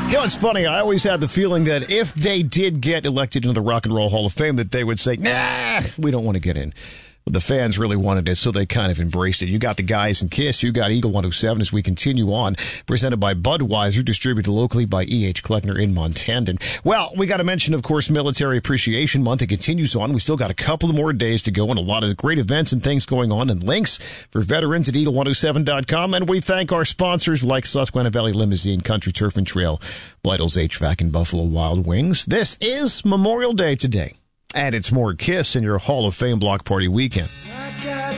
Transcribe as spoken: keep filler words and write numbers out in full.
You know, it's funny. I always had the feeling that if they did get elected into the Rock and Roll Hall of Fame, that they would say, nah, we don't want to get in. But the fans really wanted it, so they kind of embraced it. You got the guys in KISS. You got Eagle one oh seven as we continue on. Presented by Budweiser, distributed locally by E H. Kleckner in Montandon. Well, we got to mention, of course, Military Appreciation Month. It continues on. We still got a couple more days to go and a lot of great events and things going on, and links for veterans at eagle one oh seven dot com. And we thank our sponsors like Susquehanna Valley Limousine, Country Turf and Trail, Vitals H V A C, and Buffalo Wild Wings. This is Memorial Day today. And it's more KISS in your Hall of Fame block party weekend.